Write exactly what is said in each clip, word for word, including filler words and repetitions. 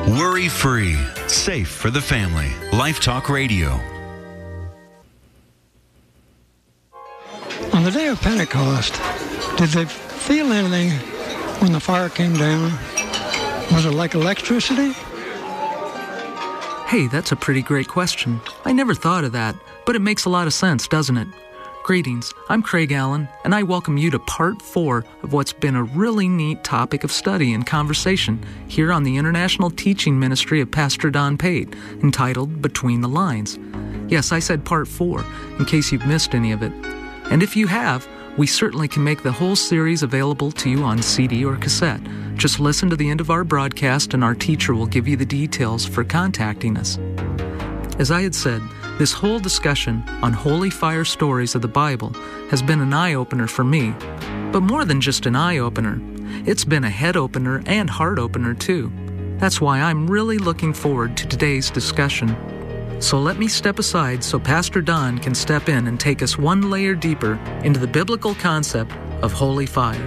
Worry-free, safe for the family. Life Talk Radio. On the day of Pentecost, did they feel anything when the fire came down? Was it like electricity? Hey, that's a pretty great question. I never thought of that, but it makes a lot of sense, doesn't it? Greetings, I'm Craig Allen, and I welcome you to part four of what's been a really neat topic of study and conversation here on the International Teaching Ministry of Pastor Don Pate, entitled Between the Lines. Yes, I said part four, in case you've missed any of it. And if you have, we certainly can make the whole series available to you on C D or cassette. Just listen to the end of our broadcast and our teacher will give you the details for contacting us. As I had said, this whole discussion on holy fire stories of the Bible has been an eye-opener for me. But more than just an eye-opener, it's been a head-opener and heart-opener too. That's why I'm really looking forward to today's discussion. So let me step aside so Pastor Don can step in and take us one layer deeper into the biblical concept of holy fire.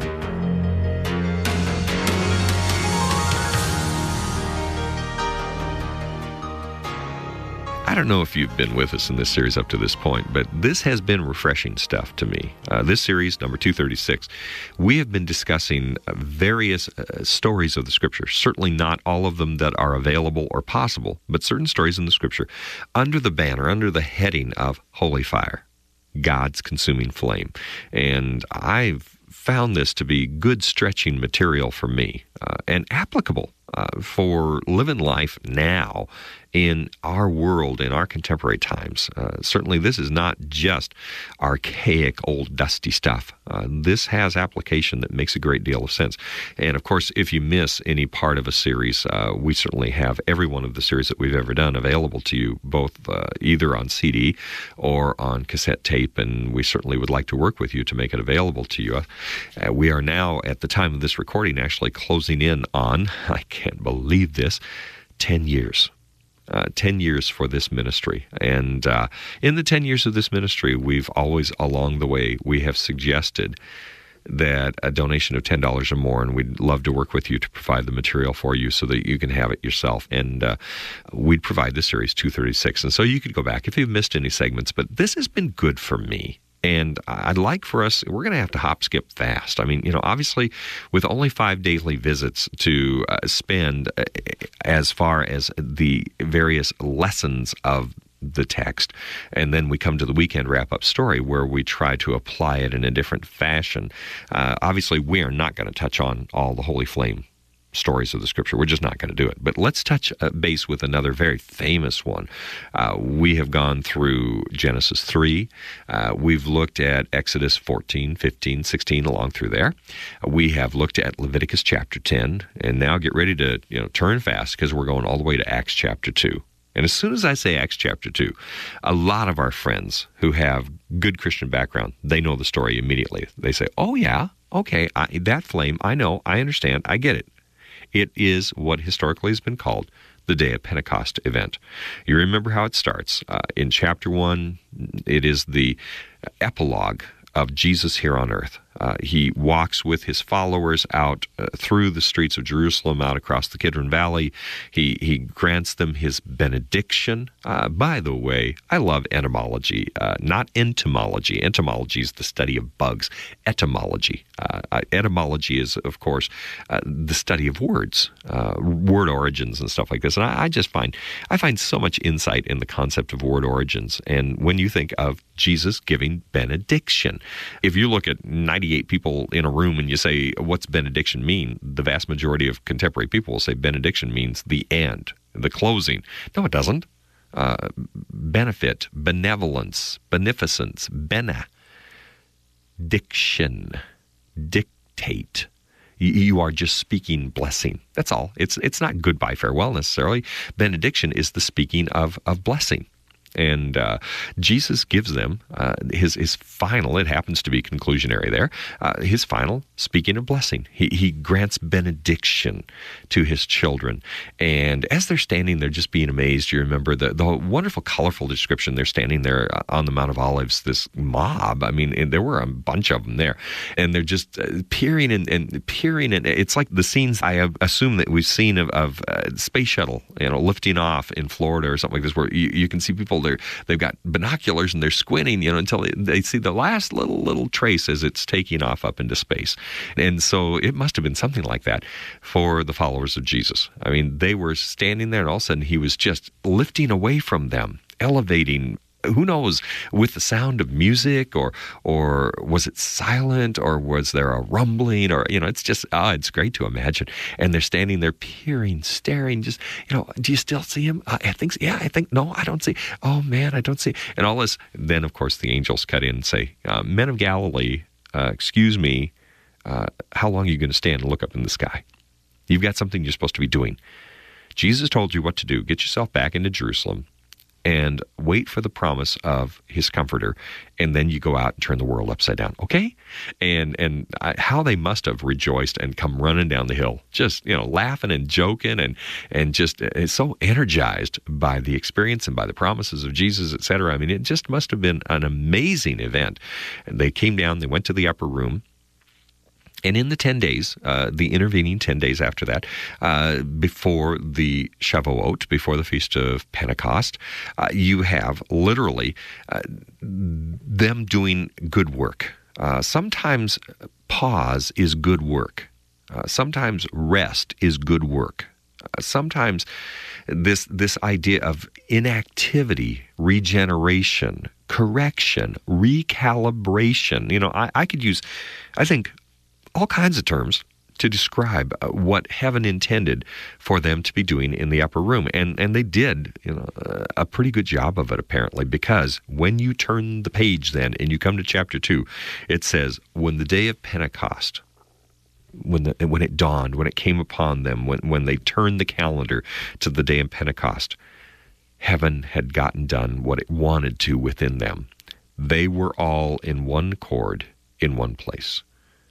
I don't know if you've been with us in this series up to this point, but this has been refreshing stuff to me. Uh, this series, number two thirty-six, we have been discussing uh, various uh, stories of the Scripture, certainly not all of them that are available or possible, but certain stories in the Scripture under the banner, under the heading of holy fire, God's consuming flame. And I've found this to be good stretching material for me uh, and applicable uh, for living life now in our world, in our contemporary times. Uh, certainly this is not just archaic, old, dusty stuff. Uh, this has application that makes a great deal of sense. And of course, if you miss any part of a series, uh, we certainly have every one of the series that we've ever done available to you, both uh, either on C D or on cassette tape, and we certainly would like to work with you to make it available to you. Uh, we are now, at the time of this recording, actually closing in on, I can't believe this, ten years. Uh, ten years for this ministry. And uh, in the ten years of this ministry, we've always, along the way, we have suggested that a donation of ten dollars or more, and we'd love to work with you to provide the material for you so that you can have it yourself. And uh, we'd provide the series two thirty-six. And so you could go back if you've missed any segments, but this has been good for me. And I'd like for us, we're going to have to hop, skip fast. I mean, you know, obviously, with only five daily visits to uh, spend uh, as far as the various lessons of the text, and then we come to the weekend wrap-up story where we try to apply it in a different fashion. Uh, obviously, we are not going to touch on all the Holy Flame stories of the Scripture. We're just not going to do it. But let's touch uh, base with another very famous one. Uh, we have gone through Genesis three. Uh, we've looked at Exodus fourteen, fifteen, sixteen, along through there. Uh, we have looked at Leviticus chapter ten. And now get ready to you know turn fast because we're going all the way to Acts chapter two. And as soon as I say Acts chapter two, a lot of our friends who have good Christian background, they know the story immediately. They say, oh yeah, okay, I, that flame, I know, I understand, I get it. It is what historically has been called the Day of Pentecost event. You remember how it starts. Uh, in chapter one, it is the epilogue of Jesus here on earth. Uh, he walks with his followers out uh, through the streets of Jerusalem, out across the Kidron Valley. He he grants them his benediction. Uh, by the way, I love etymology, uh, not entomology. Entomology is the study of bugs. Etymology. Uh, etymology is, of course, uh, the study of words, uh, word origins and stuff like this. And I, I just find I find so much insight in the concept of word origins. And when you think of Jesus giving benediction, if you look at ninety-eight people in a room and you say, what's benediction mean? The vast majority of contemporary people will say benediction means the end, the closing. No, it doesn't. Uh, benefit, benevolence, beneficence, bena, diction, dictate. You, you are just speaking blessing. That's all. It's it's not goodbye, farewell necessarily. Benediction is the speaking of, of blessing. And uh, Jesus gives them uh, his his final, it happens to be conclusionary there, uh, his final speaking of blessing. He, he grants benediction to his children. And as they're standing there just being amazed, you remember the, the wonderful, colorful description. They're standing there on the Mount of Olives, this mob. I mean, there were a bunch of them there. And they're just uh, peering and, and peering. And it's like the scenes I assume that we've seen of, of uh, space shuttle, you know, lifting off in Florida or something like this, where you, you can see people there. They've got binoculars and they're squinting, you know, until they, they see the last little little trace as it's taking off up into space. And so it must have been something like that for the followers of Jesus. I mean, they were standing there, and all of a sudden he was just lifting away from them, elevating. Who knows, with the sound of music, or or was it silent, or was there a rumbling, or, you know, it's just, ah, it's great to imagine. And they're standing there peering, staring, just, you know, do you still see him? Uh, I think, so. yeah, I think, no, I don't see. Oh, man, I don't see. And all this, then, of course, the angels cut in and say, uh, men of Galilee, uh, excuse me, uh, how long are you going to stand and look up in the sky? You've got something you're supposed to be doing. Jesus told you what to do. Get yourself back into Jerusalem and wait for the promise of his comforter, and then you go out and turn the world upside down, okay? And and I, how they must have rejoiced and come running down the hill, just, you know, laughing and joking, and and just uh, so energized by the experience and by the promises of Jesus, et cetera. I mean, it just must have been an amazing event. And they came down, they went to the upper room. And in the ten days, uh, the intervening ten days after that, uh, before the Shavuot, before the Feast of Pentecost, uh, you have literally uh, them doing good work. Uh, sometimes pause is good work. Uh, sometimes rest is good work. Uh, sometimes this this idea of inactivity, regeneration, correction, recalibration. You know, I, I could use, I think, all kinds of terms to describe uh, what heaven intended for them to be doing in the upper room. And and they did, you know, uh, a pretty good job of it, apparently, because when you turn the page then and you come to chapter two, it says, when the day of Pentecost, when the, when it dawned, when it came upon them, when, when they turned the calendar to the day of Pentecost, heaven had gotten done what it wanted to within them. They were all in one accord, in one place.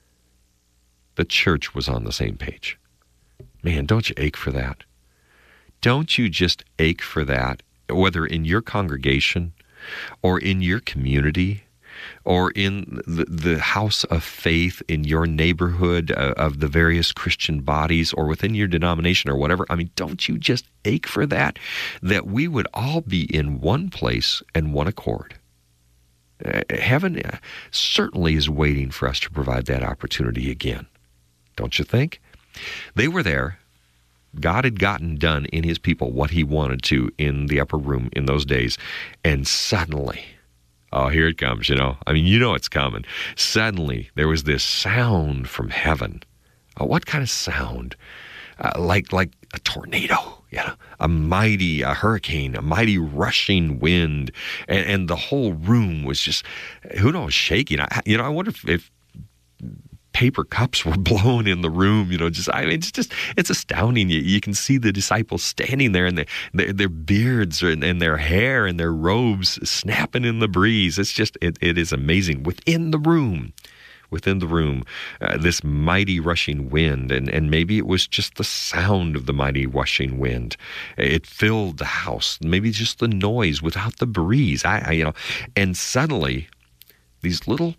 The church was on the same page. Man, don't you ache for that? Don't you just ache for that, whether in your congregation or in your community or in the, the house of faith in your neighborhood uh, of the various Christian bodies, or within your denomination or whatever? I mean, don't you just ache for that? That we would all be in one place and one accord. Uh, heaven uh, certainly is waiting for us to provide that opportunity again. Don't you think? They were there. God had gotten done in his people what he wanted to in the upper room in those days. And suddenly, oh, here it comes, you know. I mean, you know it's coming. Suddenly, there was this sound from heaven. Uh, what kind of sound? Uh, like like a tornado, you know, a mighty a hurricane, a mighty rushing wind. And, and the whole room was just, who knows, shaking. I, you know, I wonder if... if paper cups were blown in the room, you know, just, I mean, it's just, it's astounding. You, you can see the disciples standing there, and the, their, their beards and, and their hair and their robes snapping in the breeze. It's just, it, it is amazing. Within the room, within the room, uh, this mighty rushing wind, and, and maybe it was just the sound of the mighty rushing wind. It filled the house, maybe just the noise without the breeze. I, I you know, and suddenly these little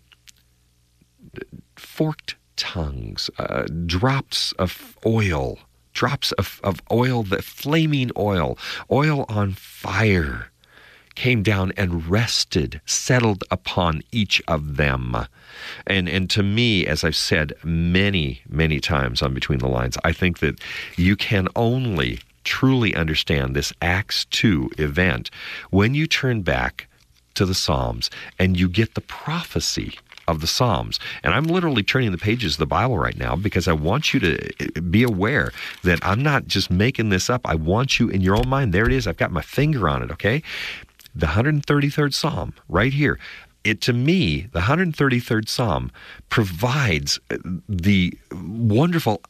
forked tongues, uh, drops of oil, drops of, of oil, the flaming oil, oil on fire, came down and rested, settled upon each of them. And and to me, as I've said many, many times on Between the Lines, I think that you can only truly understand this Acts two event when you turn back to the Psalms and you get the prophecy of the Psalms. And I'm literally turning the pages of the Bible right now because I want you to be aware that I'm not just making this up. I want you in your own mind. There it is. I've got my finger on it, okay? The one hundred thirty-third Psalm right here. It, to me, the one hundred thirty-third Psalm provides the wonderful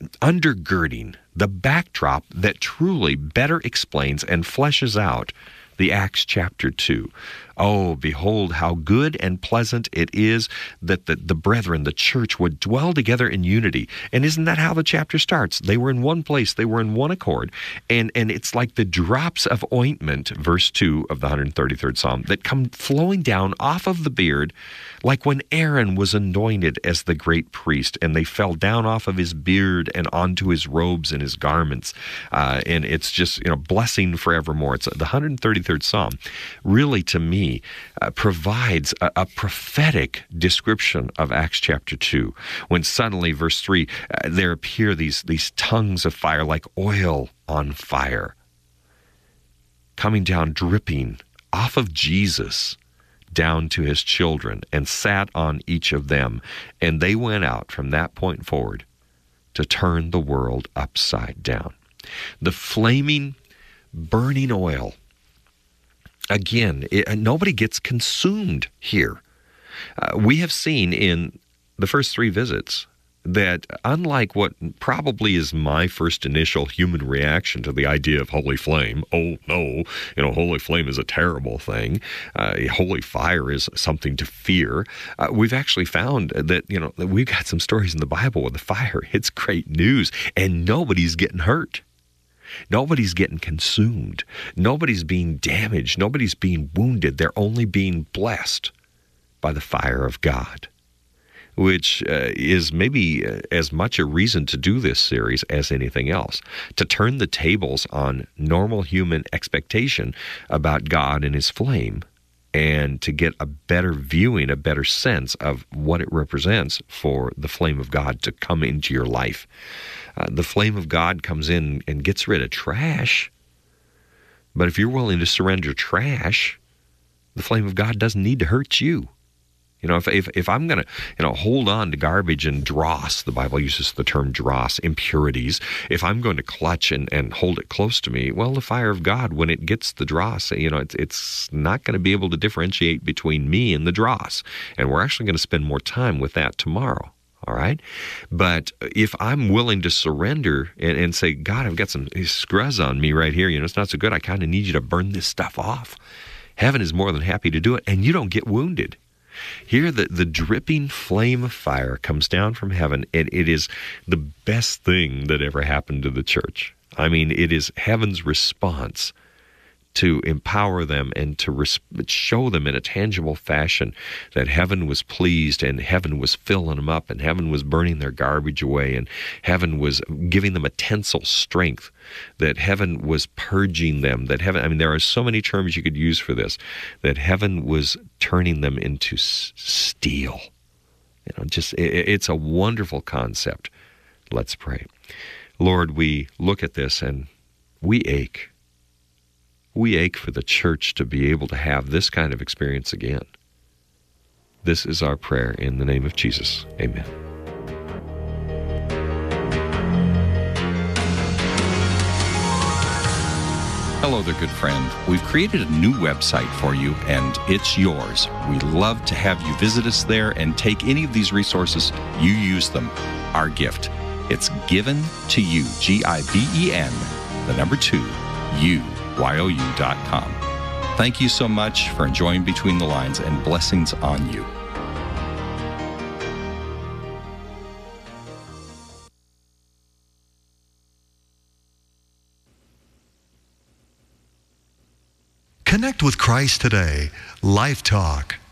undergirding, the backdrop that truly better explains and fleshes out the Acts chapter two. Oh, behold, how good and pleasant it is that the, the brethren, the church, would dwell together in unity. And isn't that how the chapter starts? They were in one place. They were in one accord. And, and it's like the drops of ointment, verse two of the one hundred thirty-third Psalm, that come flowing down off of the beard, like when Aaron was anointed as the great priest, and they fell down off of his beard and onto his robes and his garments. Uh, and it's just, you know, blessing forevermore. It's the one hundred thirty-third Psalm, really, to me, Uh, provides a, a prophetic description of Acts chapter two, when suddenly, verse three, uh, there appear these, these tongues of fire like oil on fire, coming down, dripping off of Jesus down to his children, and sat on each of them. And they went out from that point forward to turn the world upside down. The flaming, burning oil. Again, it, nobody gets consumed here. Uh, we have seen in the first three visits that, unlike what probably is my first initial human reaction to the idea of holy flame, oh no, you know, holy flame is a terrible thing. Uh, holy fire is something to fear. Uh, we've actually found that, you know, we've got some stories in the Bible where the fire, it's great news, and nobody's getting hurt. Nobody's getting consumed. Nobody's being damaged. Nobody's being wounded. They're only being blessed by the fire of God, which uh, is maybe uh, as much a reason to do this series as anything else, to turn the tables on normal human expectation about God and his flame, and to get a better viewing, a better sense of what it represents for the flame of God to come into your life. Uh, the flame of God comes in and gets rid of trash. But if you're willing to surrender trash, the flame of God doesn't need to hurt you. You know, if if, if I'm going to, you know, hold on to garbage and dross, the Bible uses the term dross, impurities, if I'm going to clutch and, and hold it close to me, well, the fire of God, when it gets the dross, you know, it's, it's not going to be able to differentiate between me and the dross. And we're actually going to spend more time with that tomorrow. All right? But if I'm willing to surrender and, and say, God, I've got some scruz on me right here, you know, it's not so good. I kind of need you to burn this stuff off. Heaven is more than happy to do it, and you don't get wounded. Here, the, the dripping flame of fire comes down from heaven, and it is the best thing that ever happened to the church. I mean, it is heaven's response to empower them and to res- show them in a tangible fashion that heaven was pleased, and heaven was filling them up, and heaven was burning their garbage away, and heaven was giving them a tensile strength, that heaven was purging them, that heaven, I mean, there are so many terms you could use for this, that heaven was turning them into s- steel. You know, just, it, it's a wonderful concept. Let's pray. Lord, we look at this and we ache. We ache for the church to be able to have this kind of experience again. This is our prayer in the name of Jesus. Amen. Hello there, good friend. We've created a new website for you, and it's yours. We love to have you visit us there and take any of these resources. You use them. Our gift. It's given to you. G I V E N, the number two, you. Y O U dot com. Thank you so much for enjoying Between the Lines, and blessings on you. Connect with Christ today. Life Talk.